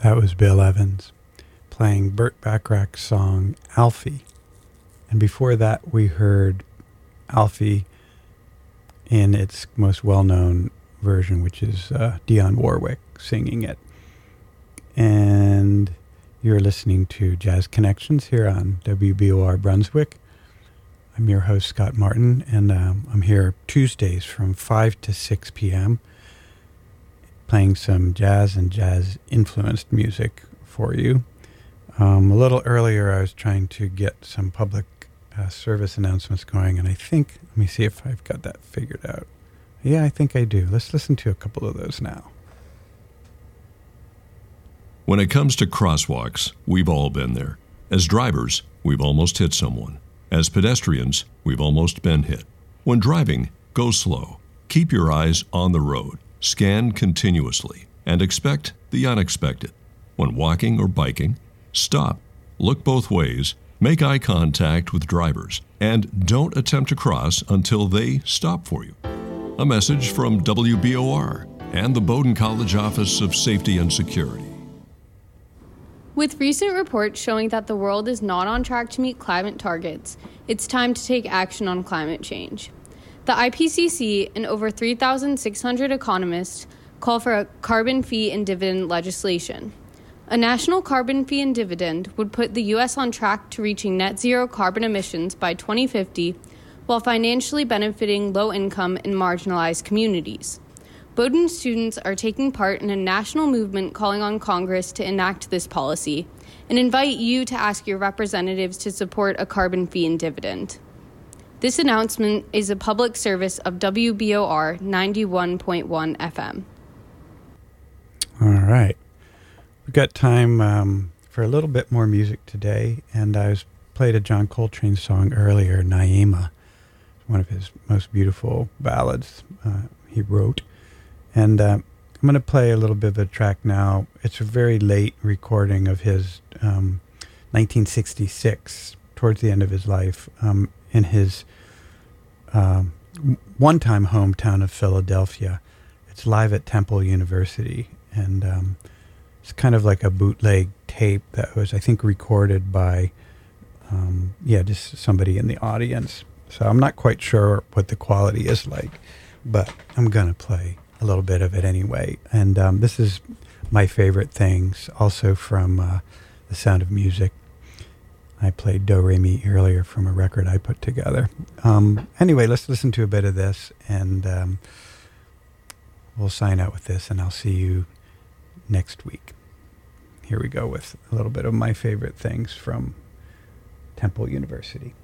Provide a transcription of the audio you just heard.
That was Bill Evans playing Burt Bacharach's song Alfie. And before that, we heard Alfie in its most well-known version, which is Dionne Warwick singing it. And you're listening to Jazz Connections here on WBOR Brunswick. I'm your host, Scott Martin, and I'm here Tuesdays from 5 to 6 p.m. playing some jazz and jazz-influenced music for you. A little earlier, I was trying to get some public service announcements going, and I think, let me see if I've got that figured out. Yeah, I think I do. Let's listen to a couple of those now. When it comes to crosswalks, we've all been there. As drivers, we've almost hit someone. As pedestrians, we've almost been hit. When driving, go slow. Keep your eyes on the road. Scan continuously and expect the unexpected. When walking or biking, stop, look both ways, make eye contact with drivers, and don't attempt to cross until they stop for you. A message from WBOR and the Bowdoin College Office of Safety and Security. With recent reports showing that the world is not on track to meet climate targets, it's time to take action on climate change. The IPCC and over 3,600 economists call for a carbon fee and dividend legislation. A national carbon fee and dividend would put the U.S. on track to reaching net zero carbon emissions by 2050, while financially benefiting low-income and marginalized communities. Bowdoin students are taking part in a national movement calling on Congress to enact this policy and invite you to ask your representatives to support a carbon fee and dividend. This announcement is a public service of WBOR 91.1 FM. All right. We've got time for a little bit more music today, and I played a John Coltrane song earlier, Naima, one of his most beautiful ballads he wrote. And I'm going to play a little bit of a track now. It's a very late recording of his 1966, towards the end of his life, in his one-time hometown of Philadelphia. It's live at Temple University, and it's kind of like a bootleg tape that was, I think, recorded by, just somebody in the audience. So I'm not quite sure what the quality is like, but I'm going to play a little bit of it anyway. And this is my favorite things, also from The Sound of Music. I played Do Re Mi earlier from a record I put together. Anyway, let's listen to a bit of this, and we'll sign out with this, and I'll see you next week. Here we go with a little bit of my favorite things from Temple University.